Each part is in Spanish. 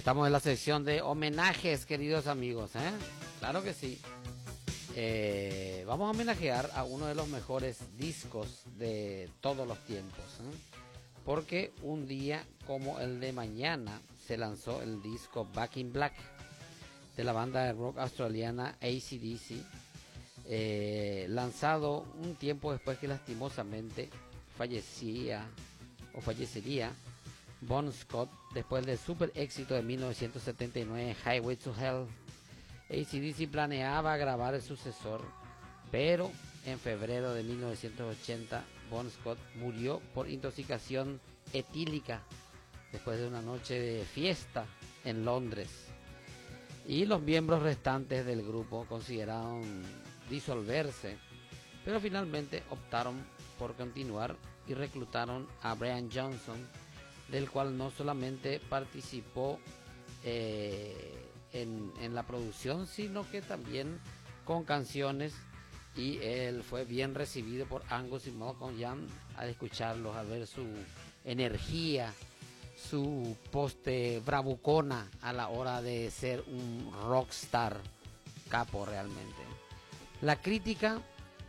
estamos en la sección de homenajes, queridos amigos, ¿eh? Claro que sí. Vamos a homenajear a uno de los mejores discos de todos los tiempos, ¿eh? Porque un día como el de mañana se lanzó el disco Back in Black de la banda de rock australiana AC/DC, lanzado un tiempo después que lastimosamente fallecería Bon Scott después del super éxito de 1979 Highway to Hell. AC/DC planeaba grabar el sucesor, pero en febrero de 1980 Bon Scott murió por intoxicación etílica después de una noche de fiesta en Londres, y los miembros restantes del grupo consideraron disolverse, pero finalmente optaron por continuar y reclutaron a Brian Johnson, del cual no solamente participó en la producción, sino que también con canciones, y él fue bien recibido por Angus y Malcolm Young al escucharlos, al ver su energía, su poste bravucona a la hora de ser un rockstar capo realmente. La crítica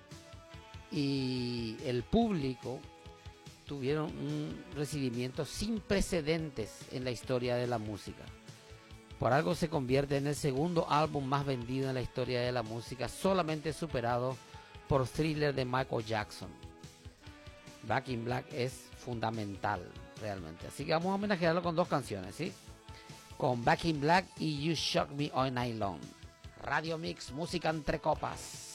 y el público tuvieron un recibimiento sin precedentes en la historia de la música. Por algo se convierte en el segundo álbum más vendido en la historia de la música, solamente superado por Thriller de Michael Jackson. Back in Black es fundamental realmente, así que vamos a homenajearlo con dos canciones, ¿sí? Con Back in Black y You Shock Me All Night Long. Radio Mix, música entre copas.